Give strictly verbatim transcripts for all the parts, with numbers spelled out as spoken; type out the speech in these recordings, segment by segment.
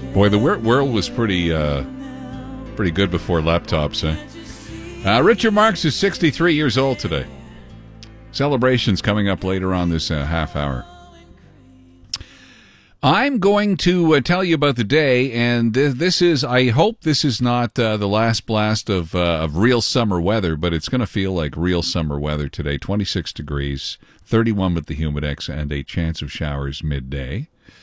Boy, the wor- world was pretty uh, pretty good before laptops, eh? Uh, Richard Marx is sixty-three years old today. Celebrations coming up later on this uh, half hour. I'm going to uh, tell you about the day, and th- this is, I hope this is not uh, the last blast of uh, of real summer weather, but it's going to feel like real summer weather today. twenty-six degrees, thirty-one with the humidex, and a chance of showers midday.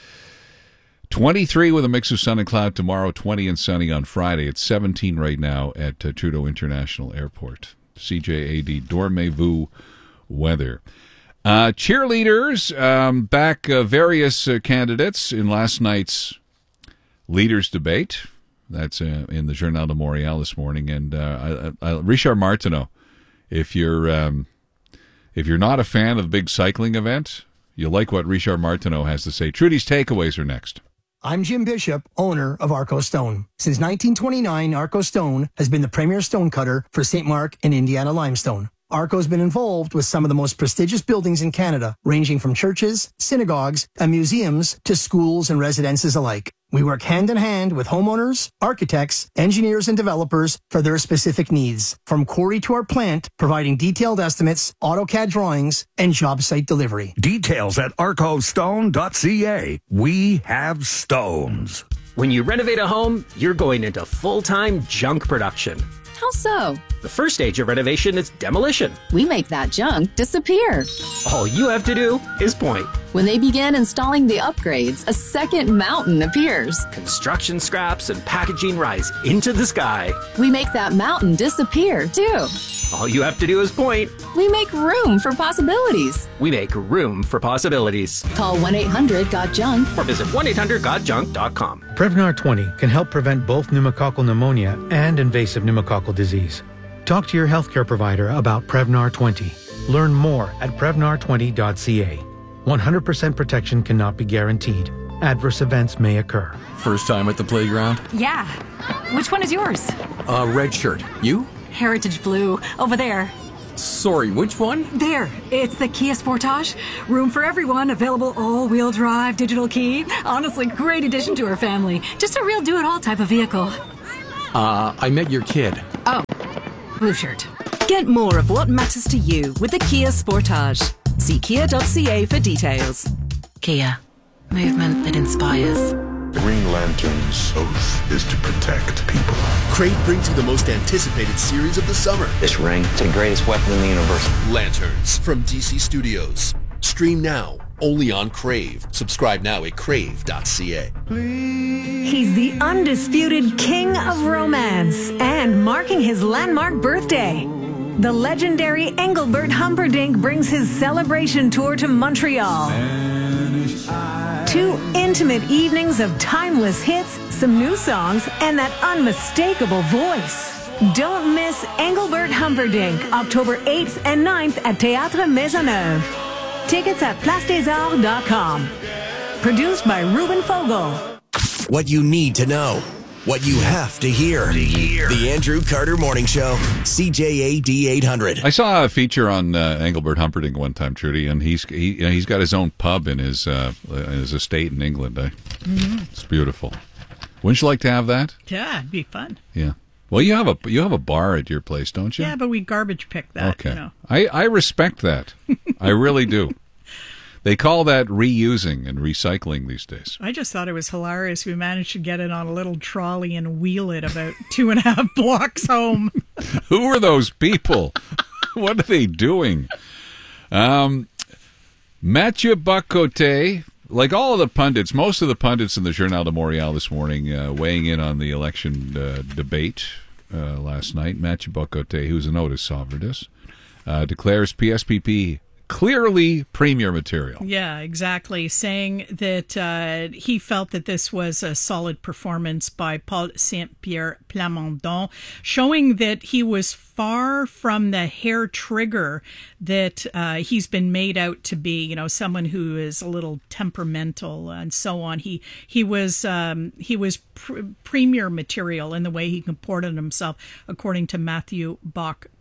twenty-three with a mix of sun and cloud tomorrow, twenty and sunny on Friday. It's seventeen right now at uh, Trudeau International Airport. C J A D Dormez-vous weather. Uh, cheerleaders um, back uh, various uh, candidates in last night's leaders debate. That's uh, in the Journal de Montréal this morning. And uh, I, I, Richard Martineau, if you're um, if you're not a fan of the big cycling event, you'll like what Richard Martineau has to say. Trudy's takeaways are next. I'm Jim Bishop, owner of Arco Stone. Since nineteen twenty-nine, Arco Stone has been the premier stone cutter for Saint Mark and Indiana limestone. Arco's been involved with some of the most prestigious buildings in Canada, ranging from churches, synagogues, and museums to schools and residences alike. We work hand in hand with homeowners, architects, engineers, and developers for their specific needs. From quarry to our plant, providing detailed estimates, AutoCAD drawings, and job site delivery. Details at arco stone dot c a. We have stones. When you renovate a home, you're going into full-time junk production. How so? The first stage of renovation is demolition. We make that junk disappear. All you have to do is point. When they begin installing the upgrades, a second mountain appears. Construction scraps and packaging rise into the sky. We make that mountain disappear, too. All you have to do is point. We make room for possibilities. We make room for possibilities. Call one eight hundred got junk or visit one eight hundred got junk dot com. Prevnar twenty can help prevent both pneumococcal pneumonia and invasive pneumococcal disease. Talk to your healthcare provider about Prevnar twenty. Learn more at prevnar twenty dot c a. one hundred percent protection cannot be guaranteed. Adverse events may occur. First time at the playground? Yeah. Which one is yours? Uh, red shirt. You? Heritage Blue. Over there. Sorry, which one? There. It's the Kia Sportage. Room for everyone. Available all-wheel drive, digital key. Honestly, great addition to our family. Just a real do-it-all type of vehicle. Uh, I met your kid. Oh. Blue shirt. Get more of what matters to you with the Kia Sportage. See kia dot c a for details. Kia. Movement that inspires. Green Lantern's oath is to protect people. Crave brings you the most anticipated series of the summer. This ring, it's the greatest weapon in the universe. Lanterns from D C Studios. Stream now, only on Crave. Subscribe now at crave dot c a. He's the undisputed king of romance and marking his landmark birthday. The legendary Engelbert Humperdinck brings his celebration tour to Montreal. Two intimate evenings of timeless hits, some new songs, and that unmistakable voice. Don't miss Engelbert Humperdinck, October eighth and ninth at Théâtre Maisonneuve. Tickets at place des arts dot com. Produced by Ruben Fogel. What you need to know. What you have to hear. To hear. The Andrew Carter Morning Show. C J A D eight hundred. I saw a feature on uh, Engelbert Humperdinck one time, Trudy, and he's he, you know, he's got his own pub in his uh, in his estate in England. Eh? Mm-hmm. It's beautiful. Wouldn't you like to have that? Yeah, it'd be fun. Yeah. Well, you have a you have a bar at your place, don't you? Yeah, but we garbage pick that. Okay. You know. I, I respect that. I really do. They call that reusing and recycling these days. I just thought it was hilarious. We managed to get it on a little trolley and wheel it about two and a half blocks home. Who are those people? What are they doing? Um, Mathieu Bock-Côté, like all of the pundits, most of the pundits in the Journal de Montréal this morning uh, weighing in on the election uh, debate uh, last night. Mathieu Bock-Côté, who's an Otis Sauverdas, uh, declares P S P P clearly premier material. Yeah, exactly. Saying that uh, he felt that this was a solid performance by Paul Saint-Pierre Plamondon, showing that he was far from the hair trigger that uh, he's been made out to be, you know, someone who is a little temperamental and so on. He he was um, he was pr- premier material in the way he comported himself, according to Mathieu Bock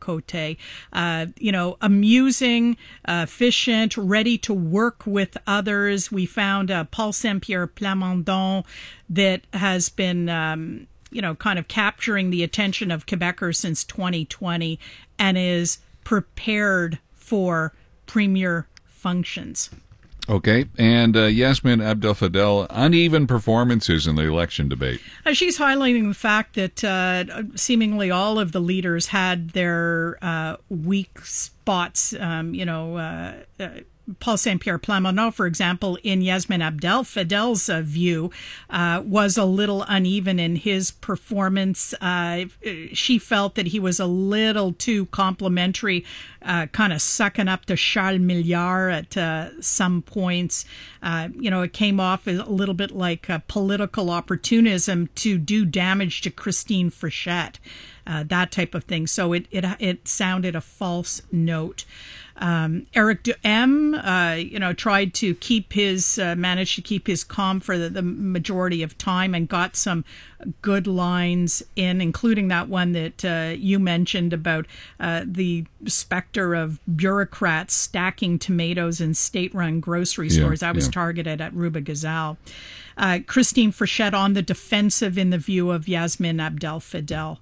Côté. Uh, you know, amusing, uh, efficient, ready to work with others. We found uh, Paul Saint-Pierre Plamondon that has been, um, you know, kind of capturing the attention of Quebecers since twenty twenty and is prepared for premier functions. Okay, and uh, Yasmin Abdel-Fadel, uneven performances in the election debate. Uh, she's highlighting the fact that uh, seemingly all of the leaders had their uh, weak spots, um, you know, uh, uh, Paul Saint-Pierre Plamondon, for example, in Yasmin Abdel-Fadel's uh, view, uh, was a little uneven in his performance. Uh, she felt that he was a little too complimentary, uh, kind of sucking up to Charles Milliard at uh, some points. Uh, you know, it came off a little bit like uh, political opportunism to do damage to Christine Frechette, uh, that type of thing. So it, it, it sounded a false note. Um, Eric Duhem, uh, you know, tried to keep his, uh, managed to keep his calm for the, the majority of time and got some good lines in, including that one that uh, you mentioned about uh, the specter of bureaucrats stacking tomatoes in state-run grocery Yeah, stores. That was yeah. targeted at Ruba Gazal. Uh, Christine Frechette on the defensive in the view of Yasmin Abdel-Fadel.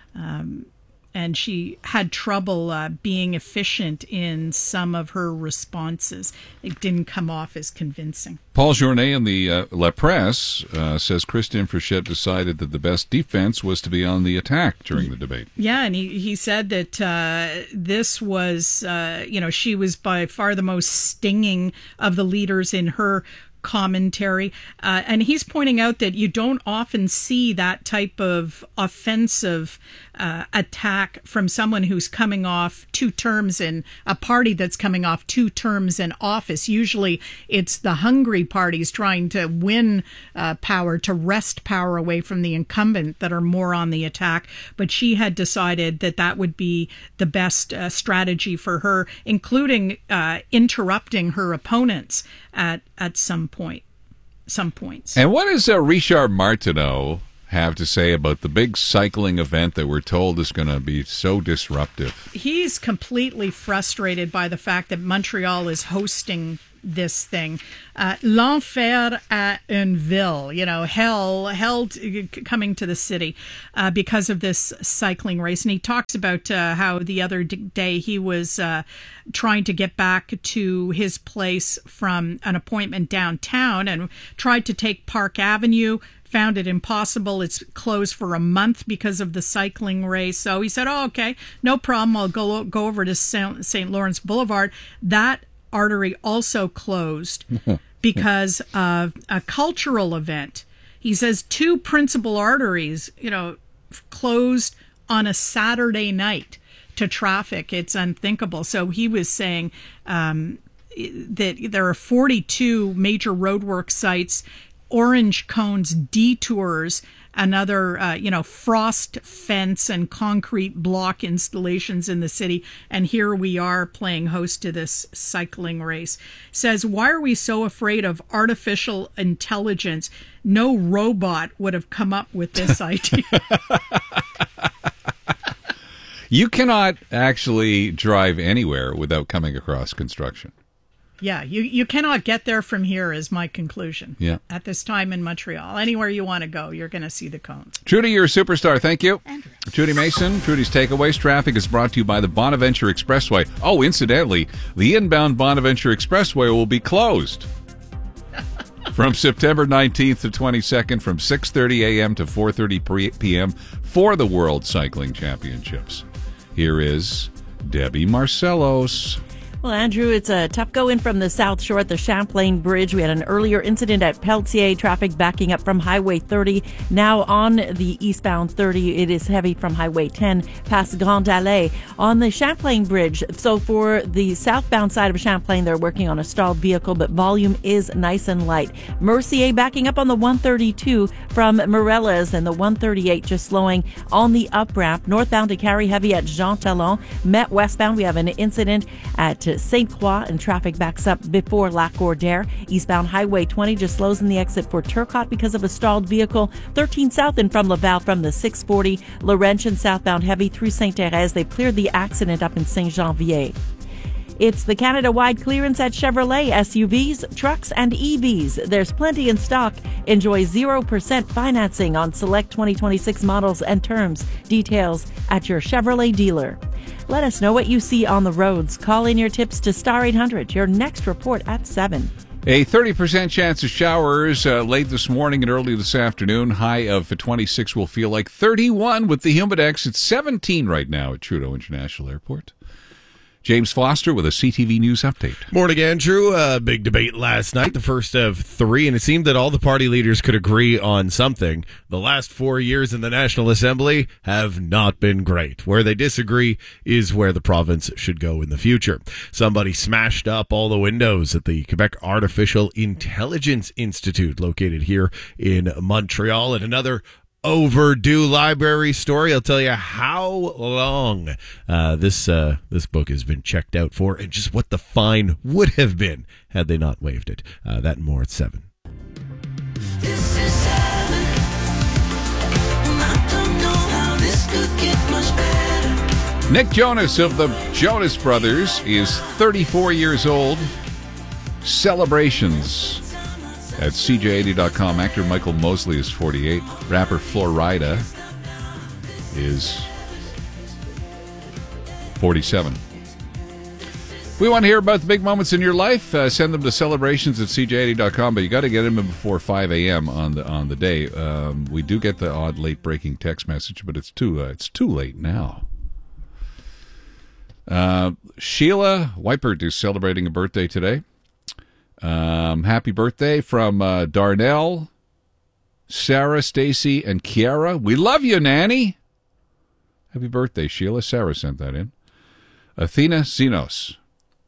Um, And she had trouble uh, being efficient in some of her responses. It didn't come off as convincing. Paul Journet in the uh, La Presse uh, says Christine Frechette decided that the best defense was to be on the attack during the debate. Yeah, and he, he said that uh, this was, uh, you know, she was by far the most stinging of the leaders in her commentary. Uh, and he's pointing out that you don't often see that type of offensive uh, attack from someone who's coming off two terms in a party that's coming off two terms in office. Usually it's the hungry parties trying to win uh, power, to wrest power away from the incumbent that are more on the attack. But she had decided that that would be the best uh, strategy for her, including uh, interrupting her opponents at, at some point, some points. And what does uh, Richard Martineau have to say about the big cycling event that we're told is going to be so disruptive? He's completely frustrated by the fact that Montreal is hosting this thing. Uh, L'enfer à une ville, you know, hell, hell t- coming to the city uh, because of this cycling race. And he talks about uh, how the other d- day he was uh, trying to get back to his place from an appointment downtown and tried to take Park Avenue, found it impossible. It's closed for a month because of the cycling race. So he said, oh, okay, no problem. I'll go, go over to Saint Lawrence Boulevard. That artery also closed because of a cultural event. He says two principal arteries, you know, closed on a Saturday night to traffic. It's unthinkable. So he was saying um, that there are forty-two major roadwork sites, orange cones, detours, another, uh, you know, frost fence and concrete block installations in the city. And here we are playing host to this cycling race. Says, why are we so afraid of artificial intelligence? No robot would have come up with this idea. You cannot actually drive anywhere without coming across construction. Yeah, you, you cannot get there from here is my conclusion. Yeah. At this time in Montreal. Anywhere you want to go, you're going to see the cones. Trudy, you're a superstar. Thank you. Andrew. Trudy Mason, Trudy's Takeaways. Traffic is brought to you by the Bonaventure Expressway. Oh, incidentally, the inbound Bonaventure Expressway will be closed from September nineteenth to twenty-second from six thirty a.m. to four thirty p.m. for the World Cycling Championships. Here is Debbie Marcellos. Well, Andrew, it's a tough go in from the South Shore at the Champlain Bridge. We had an earlier incident at Pelletier, traffic backing up from Highway thirty. Now on the eastbound thirty, it is heavy from Highway ten past Grand Allée. On the Champlain Bridge, so for the southbound side of Champlain, they're working on a stalled vehicle, but volume is nice and light. Mercier backing up on the one thirty-two from Morella's, and the one thirty-eight just slowing on the up ramp. Northbound to carry heavy at Jean Talon. Met westbound, we have an incident at Sainte Croix, and traffic backs up before Lac Gordaire. Eastbound Highway twenty just slows in the exit for Turcotte because of a stalled vehicle. thirteen south and from Laval from the six forty. Laurentian southbound heavy through Sainte-Thérèse. They cleared the accident up in Saint-Janvier. It's the Canada-wide clearance at Chevrolet, S U Vs, trucks, and E Vs. There's plenty in stock. Enjoy zero percent financing on select twenty twenty-six models and terms. Details at your Chevrolet dealer. Let us know what you see on the roads. Call in your tips to Star eight hundred. Your next report at seven. A thirty percent chance of showers uh, late this morning and early this afternoon. High of twenty-six will feel like thirty-one with the Humidex. It's seventeen right now at Trudeau International Airport. James Foster with a C T V News update. Morning, Andrew. Uh, big debate last night, the first of three, and it seemed that all the party leaders could agree on something. The last four years in the National Assembly have not been great. Where they disagree is where the province should go in the future. Somebody smashed up all the windows at the Quebec Artificial Intelligence Institute, located here in Montreal, and another overdue library story. I'll tell you how long uh, this uh, this book has been checked out for, and just what the fine would have been had they not waived it. Uh, that and more at seven. This is seven. I don't know how this could get much better. Nick Jonas of the Jonas Brothers is thirty-four years old. Celebrations at C J eighty dot com. Actor Michael Mosley is forty-eight. Rapper Florida is forty-seven. If we want to hear about the big moments in your life, uh, send them to celebrations at C J eighty dot com, but you got to get them in before five a.m. on the on the day. Um, we do get the odd late breaking text message, but it's too uh, it's too late now. Uh, Sheila Weipert is celebrating a birthday today. Um, happy birthday from uh, Darnell, Sarah, Stacy, and Kiara. We love you, Nanny. Happy birthday, Sheila. Sarah sent that in. Athena Zinos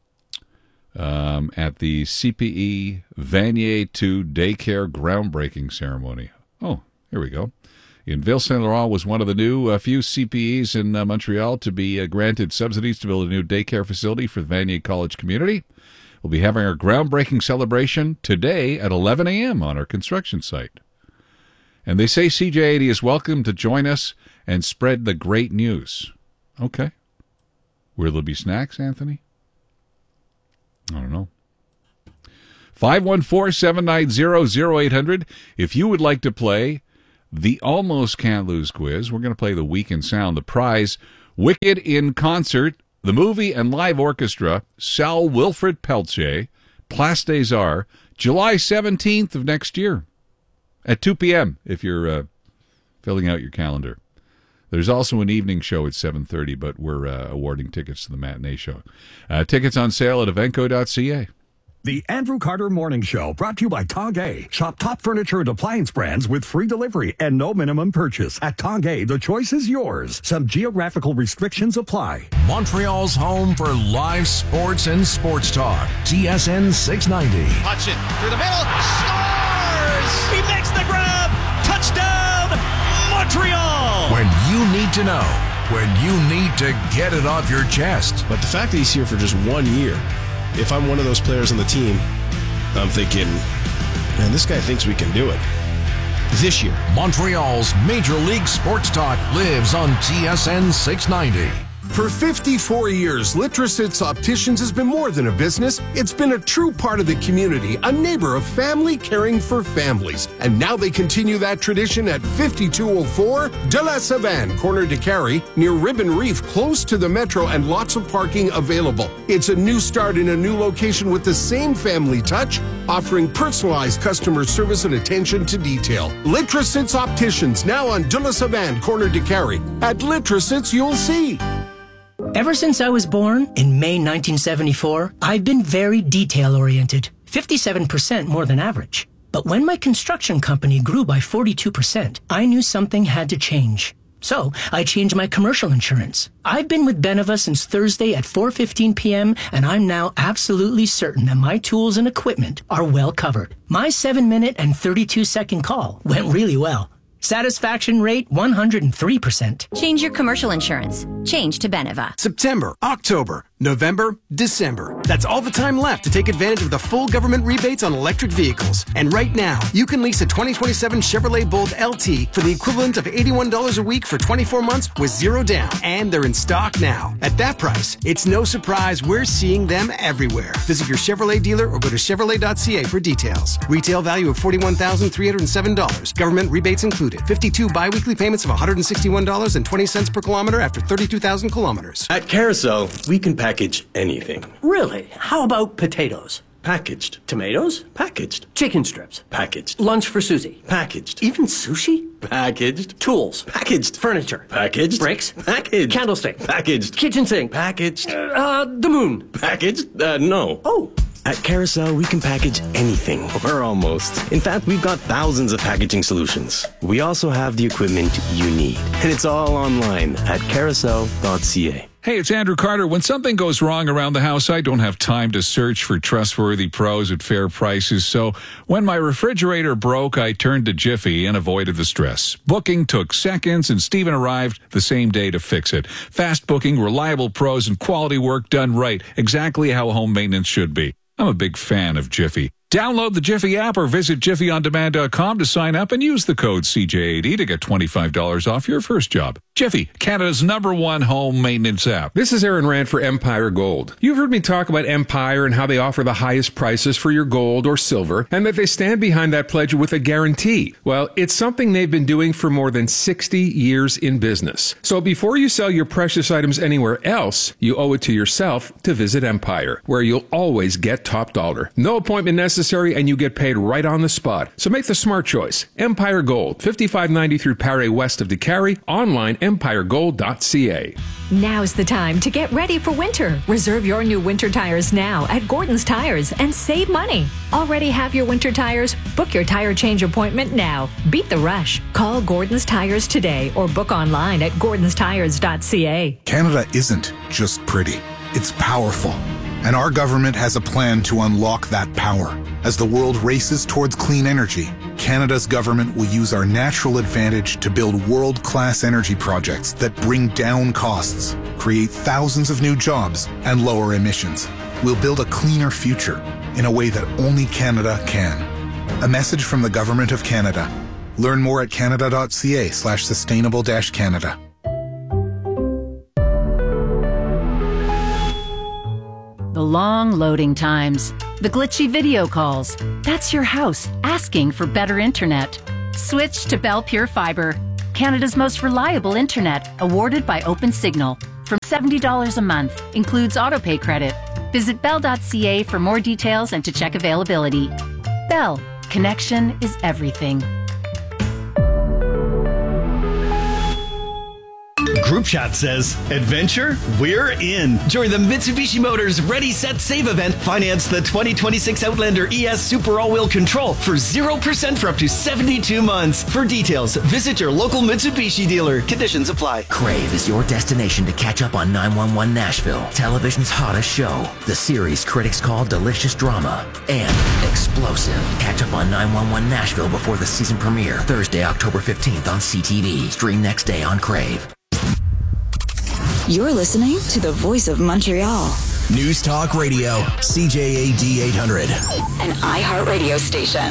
um, at the C P E Vanier two Daycare groundbreaking ceremony. Oh, here we go. In Ville Saint Laurent was one of the new uh, few C P Es in uh, Montreal to be uh, granted subsidies to build a new daycare facility for the Vanier College community. We'll be having our groundbreaking celebration today at eleven a.m. on our construction site. And they say C J eighty is welcome to join us and spread the great news. Okay. Will there be snacks, Anthony? I don't know. five one four, seven nine zero, zero eight hundred. If you would like to play the Almost Can't Lose quiz, we're going to play the Week in Sound. The prize, Wicked in Concert, the movie and live orchestra, Sal Wilfrid Peltier, Place des Arts, July seventeenth of next year at two p.m. if you're uh, filling out your calendar. There's also an evening show at seven thirty, but we're uh, awarding tickets to the matinee show. Uh, tickets on sale at evenco dot c a. The Andrew Carter Morning Show, brought to you by Tongue. Shop top furniture and appliance brands with free delivery and no minimum purchase. At Tongue, the choice is yours. Some geographical restrictions apply. Montreal's home for live sports and sports talk. T S N six ninety. Hutchin through the middle. Scores! He makes the grab. Touchdown, Montreal! When you need to know. When you need to get it off your chest. But the fact that he's here for just one year, if I'm one of those players on the team, I'm thinking, man, this guy thinks we can do it. This year. Montreal's Major League Sports Talk lives on T S N six ninety. For fifty-four years, Litrosits Opticians has been more than a business. It's been a true part of the community, a neighbor of family caring for families. And now they continue that tradition at fifty-two oh four De La Savane, corner de Carey, near Ribbon Reef, close to the metro, and lots of parking available. It's a new start in a new location with the same family touch, offering personalized customer service and attention to detail. Litrosits Opticians, now on De La Savane, corner de Carey. At Litrosits, you'll see. Ever since I was born in May nineteen seventy-four, I've been very detail-oriented, fifty-seven percent more than average. But when my construction company grew by forty-two percent, I knew something had to change. So I changed my commercial insurance. I've been with Beneva since Thursday at four fifteen p.m., and I'm now absolutely certain that my tools and equipment are well covered. My seven minute and thirty-two second call went really well. Satisfaction rate one hundred three percent. Change your commercial insurance. change to Beneva. September, October, November, December. That's all the time left to take advantage of the full government rebates on electric vehicles. And right now, you can lease a twenty twenty-seven Chevrolet Bolt L T for the equivalent of eighty-one dollars a week for twenty-four months with zero down. And they're in stock now. At that price, it's no surprise we're seeing them everywhere. Visit your Chevrolet dealer or go to Chevrolet dot C A for details. Retail value of forty-one thousand three hundred seven dollars. Government rebates included. fifty-two biweekly payments of one hundred sixty-one dollars and twenty cents per kilometer after thirty-two thousand kilometers. At Carousel, we can package anything. Really? How about potatoes? Packaged. Tomatoes? Packaged. Chicken strips? Packaged. Lunch for Susie? Packaged. Even sushi? Packaged. Tools? Packaged. Furniture? Packaged. Bricks? Packaged. Candlestick? Packaged. Kitchen sink? Packaged. Uh, uh, the moon? Packaged? Uh, no. Oh. At Carousel, we can package anything, or almost. In fact, we've got thousands of packaging solutions. We also have the equipment you need. And it's all online at carousel dot C A. Hey, it's Andrew Carter. When something goes wrong around the house, I don't have time to search for trustworthy pros at fair prices. So when my refrigerator broke, I turned to Jiffy and avoided the stress. Booking took seconds, and Steven arrived the same day to fix it. Fast booking, reliable pros, and quality work done right. Exactly how home maintenance should be. I'm a big fan of Jiffy. Download the Jiffy app or visit jiffy on demand dot com to sign up and use the code C J A D to get twenty-five dollars off your first job. Jiffy, Canada's number one home maintenance app. This is Aaron Rand for Empire Gold. You've heard me talk about Empire and how they offer the highest prices for your gold or silver, and that they stand behind that pledge with a guarantee. Well, it's something they've been doing for more than sixty years in business. So before you sell your precious items anywhere else, you owe it to yourself to visit Empire, where you'll always get top dollar. No appointment necessary, and you get paid right on the spot. So make the smart choice. Empire Gold, fifty-five ninety through Paré west of DeCarry, online empire gold dot C A. Now's the time to get ready for winter. Reserve your new winter tires now at Gordon's Tires and save money. Already have your winter tires? Book your tire change appointment now. Beat the rush. Call Gordon's Tires today or book online at gordons tires dot C A. Canada isn't just pretty. It's powerful. And our government has a plan to unlock that power. As the world races towards clean energy, Canada's government will use our natural advantage to build world-class energy projects that bring down costs, create thousands of new jobs, and lower emissions. We'll build a cleaner future in a way that only Canada can. A message from the Government of Canada. Learn more at canada dot C A slash sustainable dash Canada. The long loading times, the glitchy video calls. That's your house asking for better internet. Switch to Bell Pure Fiber, Canada's most reliable internet, awarded by OpenSignal. From seventy dollars a month, includes autopay credit. Visit bell dot C A for more details and to check availability. Bell, connection is everything. Group Chat says, adventure? We're in. Join the Mitsubishi Motors Ready, Set, Save event. Finance the twenty twenty-six Outlander E S Super All-Wheel Control for zero percent for up to seventy-two months. For details, visit your local Mitsubishi dealer. Conditions apply. Crave is your destination to catch up on nine one one Nashville, television's hottest show. The series critics call delicious drama and explosive. Catch up on nine one one Nashville before the season premiere, Thursday, October fifteenth on C T V. Stream next day on Crave. You're listening to the voice of Montreal. News Talk Radio, C J A D eight hundred. An iHeartRadio station.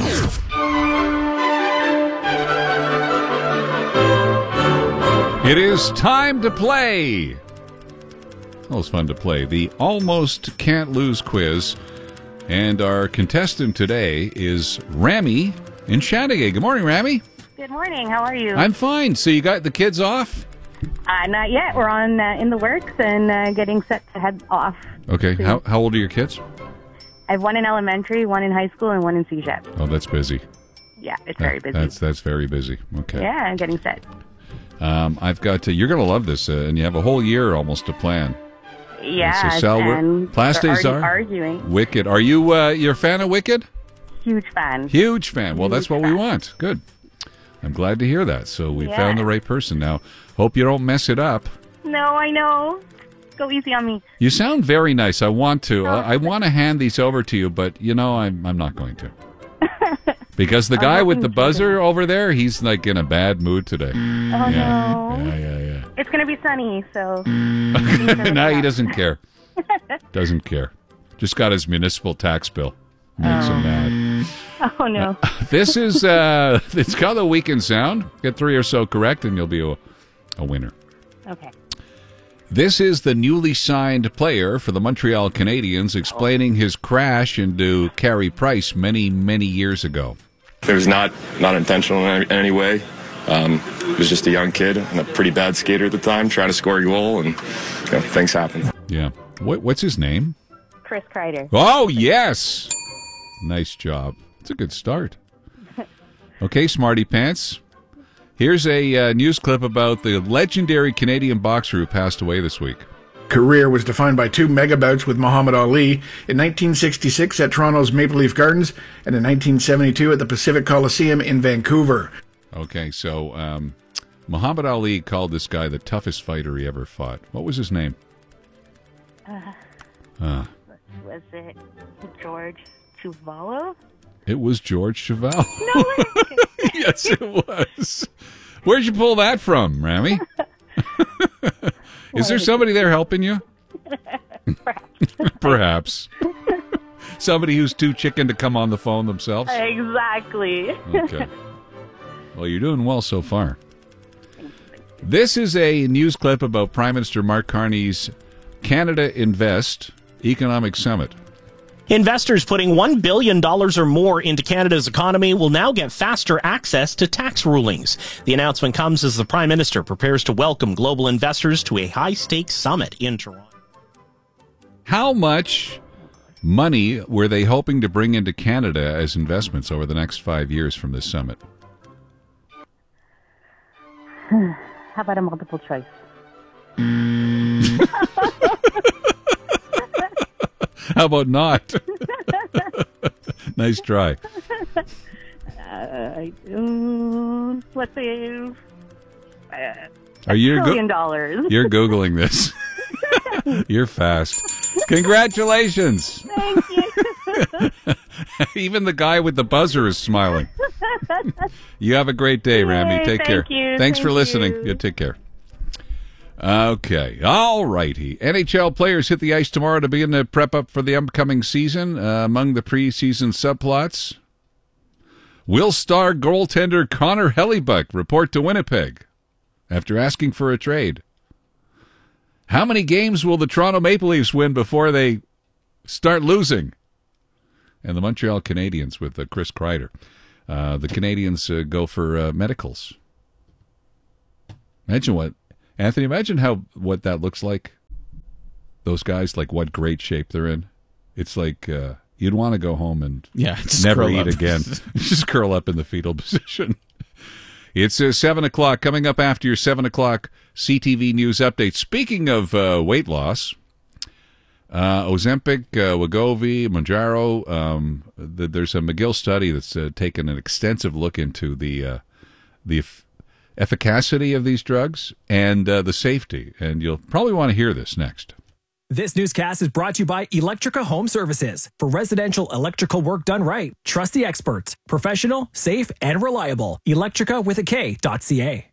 It is time to play. Always fun to play. The Almost Can't Lose quiz. And our contestant today is Rami in Chateauguay. Good morning, Rami. Good morning. How are you? I'm fine. So you got the kids off? Uh, not yet. We're on uh, in the works and uh, getting set to head off. Okay. soon. How how old are your kids? I have one in elementary, one in high school, and one in C J E P. Oh, that's busy. Yeah, it's very busy. That's that's very busy. Okay. Yeah, I'm getting set. Um, I've got to, you're going to love this, uh, and you have a whole year almost to plan. Yeah, so Sal, and Place they're des already Arts, arguing. Wicked. Are you uh, you're a fan of Wicked? Huge fan. Huge fan. Well, Huge that's what fan. we want. Good. I'm glad to hear that. So we Yeah. found the right person. Now, hope you don't mess it up. No, I know. Go easy on me. You sound very nice. I want to. I, I want to hand these over to you, but you know, I'm I'm not going to. Because the I'm guy with hoping the to- buzzer over there, he's like in a bad mood today. Oh, yeah. no. Yeah, yeah, yeah. It's going to be sunny, so. No, he doesn't care. Doesn't care. Just got his municipal tax bill. Makes him mad. Oh, no. This is, uh, it's called the Weekend Sound. Get three or so correct, and you'll be a, a winner. Okay. This is the newly signed player for the Montreal Canadiens explaining his crash into Carey Price many, many years ago. It was not not intentional in any, in any way. Um, it was just a young kid and a pretty bad skater at the time, trying to score a goal, and you know, things happen. Yeah. What, what's his name? Chris Kreider. Oh, yes. Nice job. It's a good start. Okay, Smarty Pants. Here's a uh, news clip about the legendary Canadian boxer who passed away this week. Career was defined by two mega bouts with Muhammad Ali in nineteen sixty-six at Toronto's Maple Leaf Gardens and in nineteen seventy-two at the Pacific Coliseum in Vancouver. Okay, so um, Muhammad Ali called this guy the toughest fighter he ever fought. What was his name? Uh, Uh, was it George Chuvalo? it was George Chevelle. No way. Yes, it was. Where'd you pull that from, Rami? Is there somebody there helping you? Perhaps. Somebody who's too chicken to come on the phone themselves? Exactly. Okay. Well, you're doing well so far. This is a news clip about Prime Minister Mark Carney's Canada Invest Economic Summit. Investors putting one billion dollars or more into Canada's economy will now get faster access to tax rulings. The announcement comes as the Prime Minister prepares to welcome global investors to a high-stakes summit in Toronto. How much money were they hoping to bring into Canada as investments over the next five years from this summit? How about a multiple choice? How about not? Nice try. Uh, I, um, let's say uh, Are you a go- trillion dollars. You're Googling this. You're fast. Congratulations. Thank you. Even the guy with the buzzer is smiling. You have a great day, Rami. Yay, Take thank care. you, Thanks thank for listening. you. Yeah, take care. Okay. All righty. N H L players hit the ice tomorrow to begin the prep up for the upcoming season. Uh, among the preseason subplots, will star goaltender Connor Hellebuck report to Winnipeg after asking for a trade? How many games will the Toronto Maple Leafs win before they start losing? And the Montreal Canadiens with uh, Chris Kreider. Uh, the Canadians uh, go for uh, medicals. Imagine what, Anthony, imagine how what that looks like. Those guys, like what great shape they're in. It's like uh, you'd want to go home and Yeah, just never curl eat up. again. Just curl up in the fetal position. It's uh, seven o'clock. Coming up after your seven o'clock C T V News update. Speaking of uh, weight loss, uh, Ozempic, uh, Wegovy, Mounjaro, um, the, there's a McGill study that's uh, taken an extensive look into the uh, the eff- efficacy of these drugs and uh, the safety. And you'll probably want to hear this next. This newscast is brought to you by Electrica Home Services. For residential electrical work done right, trust the experts. Professional, safe, and reliable. Electrica with a K dot C A.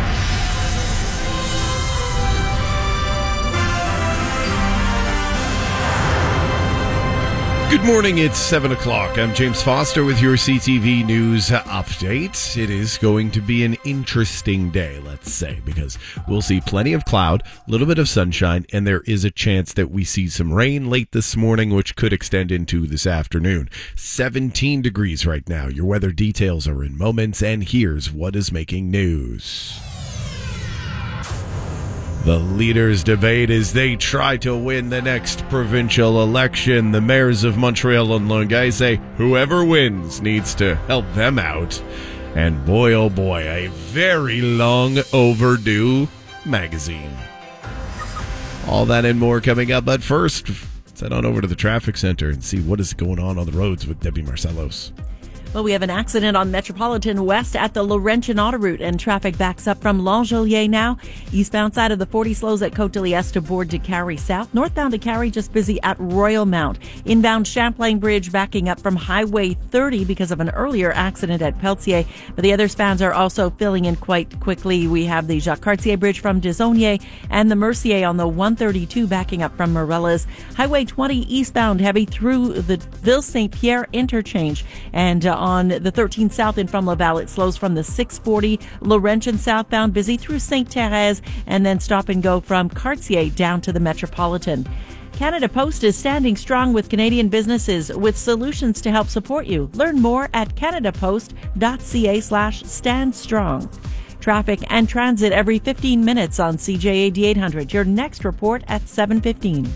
Good morning, it's seven o'clock. I'm James Foster with your C T V News update. It is going to be an interesting day, let's say, because we'll see plenty of cloud, a little bit of sunshine, and there is a chance that we see some rain late this morning, which could extend into this afternoon. seventeen degrees right now. Your weather details are in moments, and here's what is making news. The leaders debate as they try to win the next provincial election. The mayors of Montreal and Longueuil say whoever wins needs to help them out. And boy, oh boy, a very long overdue magazine. All that and more coming up, but first, let's head on over to the traffic center and see what is going on on the roads with Debbie Marcellos. Well, we have an accident on Metropolitan West at the Laurentian Autoroute, and traffic backs up from L'Angelier now. Eastbound side of the forty slows at Côte de Liesse to board to Carrie South. Northbound to Carrie just busy at Royal Mount. Inbound Champlain Bridge backing up from Highway thirty because of an earlier accident at Pelletier. But the other spans are also filling in quite quickly. We have the Jacques Cartier Bridge from Desaulniers and the Mercier on the one thirty-two backing up from Morellas. Highway twenty eastbound heavy through the Ville-Saint-Pierre interchange. And uh, on the thirteen south and from Laval, it slows from the six forty Laurentian southbound, busy through Sainte-Thérèse, and then stop and go from Cartier down to the Metropolitan. Canada Post is standing strong with Canadian businesses with solutions to help support you. Learn more at canadapost.ca slash stand strong. Traffic and transit every fifteen minutes on C J A D eight hundred. Your next report at seven fifteen.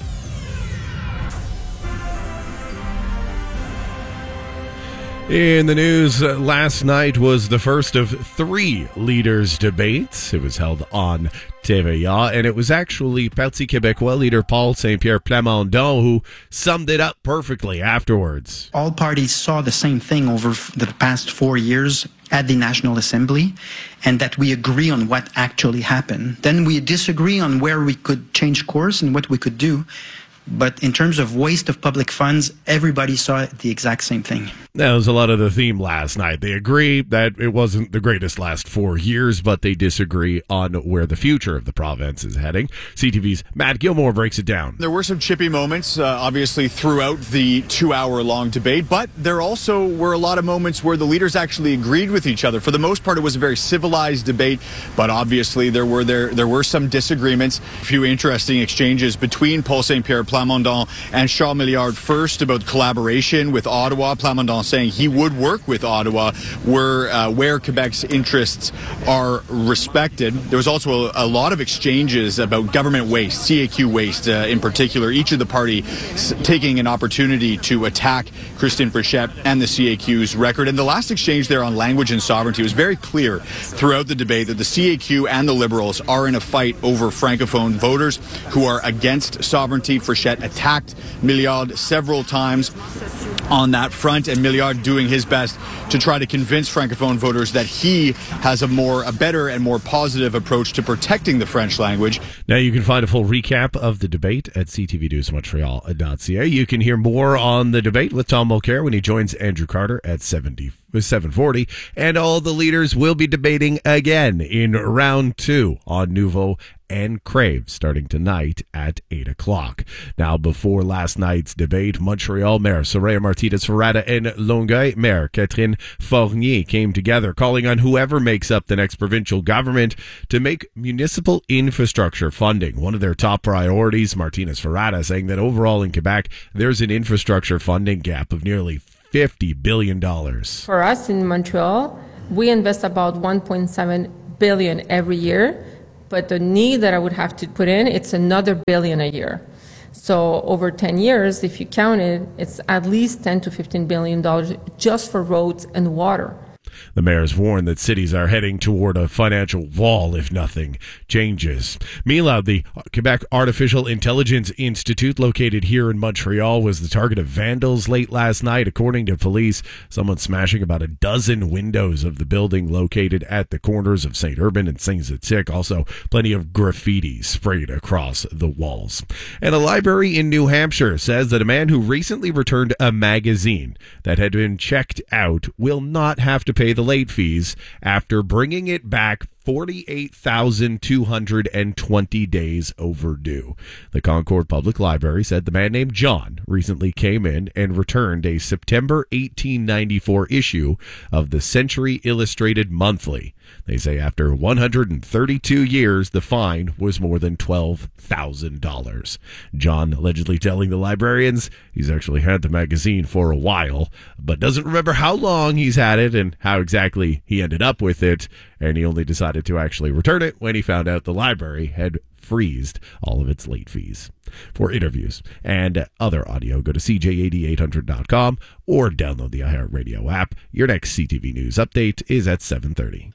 In the news, uh, last night was the first of three leaders' debates. It was held on T V A, and it was actually Parti Québécois leader Paul Saint-Pierre Plamondon who summed it up perfectly afterwards. All parties saw the same thing over the past four years at the National Assembly, and that we agree on what actually happened. Then we disagree on where we could change course and what we could do. But in terms of waste of public funds, everybody saw the exact same thing. That was a lot of the theme last night. They agree that it wasn't the greatest last four years, but they disagree on where the future of the province is heading. C T V's Matt Gilmore breaks it down. There were some chippy moments, uh, obviously, throughout the two-hour-long debate, but there also were a lot of moments where the leaders actually agreed with each other. For the most part, it was a very civilized debate, but obviously there were there there were some disagreements. A few interesting exchanges between Paul Saint-Pierre Plamondon and Charles Milliard, first about collaboration with Ottawa. Plamondon saying he would work with Ottawa where, uh, where Quebec's interests are respected. There was also a, a lot of exchanges about government waste, C A Q waste uh, in particular, each of the parties taking an opportunity to attack Christine Frichette and the C A Q's record. And the last exchange there on language and sovereignty was very clear throughout the debate that the C A Q and the Liberals are in a fight over Francophone voters who are against sovereignty. Frichette attacked Milliard several times on that front, and Milliard doing his best to try to convince Francophone voters that he has a more, a better and more positive approach to protecting the French language. Now you can find a full recap of the debate at c t v news montreal dot c a. You can hear more on the debate with Tom Mulcair when he joins Andrew Carter at seventy. seven forty, and all the leaders will be debating again in round two on Nouveau and Crave starting tonight at eight o'clock. Now, before last night's debate, Montreal Mayor Soraya Martinez-Ferrada and Longueuil Mayor Catherine Fournier came together, calling on whoever makes up the next provincial government to make municipal infrastructure funding one of their top priorities. Martinez-Ferrada saying that overall in Quebec, there's an infrastructure funding gap of nearly fifty billion dollars. For us in Montreal, we invest about one point seven billion dollars every year, but the need that I would have to put in, it's another billion a year. So over ten years, if you count it, it's at least ten to fifteen billion dollars just for roads and water. The mayor's warned that cities are heading toward a financial wall if nothing changes. Meanwhile, the Quebec Artificial Intelligence Institute, located here in Montreal, was the target of vandals late last night. According to police, someone smashing about a dozen windows of the building located at the corners of Saint Urbain and Saint Zotique. Also, plenty of graffiti sprayed across the walls. And a library in New Hampshire says that a man who recently returned a magazine that had been checked out will not have to pay the late fees after bringing it back forty-eight thousand two hundred twenty days overdue. The Concord Public Library said the man named John recently came in and returned a September eighteen ninety-four issue of the Century Illustrated Monthly. They say after one hundred thirty-two years, the fine was more than twelve thousand dollars. John allegedly telling the librarians he's actually had the magazine for a while, but doesn't remember how long he's had it and how exactly he ended up with it, and he only decided to actually return it when he found out the library had freezed all of its late fees. For interviews and other audio, go to c j a d eight hundred dot com or download the iHeartRadio app. Your next C T V News update is at seven thirty.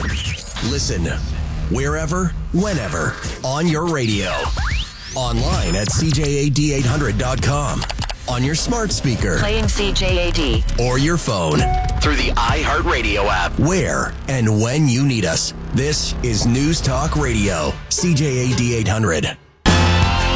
Listen wherever, whenever, on your radio. Online at c j a d eight hundred dot com. on your smart speaker. Playing C J A D. Or your phone. Through the iHeartRadio app. Where and when you need us. This is News Talk Radio, C J A D eight hundred.